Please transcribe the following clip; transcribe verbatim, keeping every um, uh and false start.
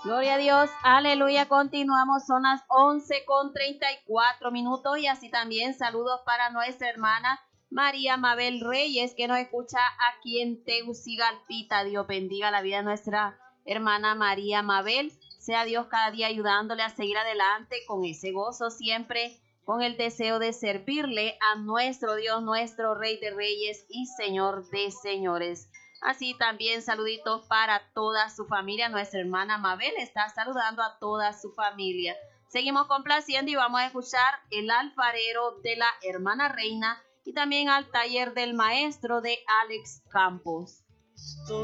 Gloria a Dios, aleluya, continuamos, son las once con treinta y cuatro minutos y así también saludos para nuestra hermana María Mabel Reyes que nos escucha aquí en Tegucigalpita. Dios bendiga la vida de nuestra hermana María Mabel, sea Dios cada día ayudándole a seguir adelante con ese gozo siempre, con el deseo de servirle a nuestro Dios, nuestro Rey de Reyes y Señor de Señores. Así también saluditos para toda su familia. Nuestra hermana Mabel está saludando a toda su familia. Seguimos complaciendo y vamos a escuchar El alfarero de la hermana Reina y también Al taller del maestro de Alex Campos.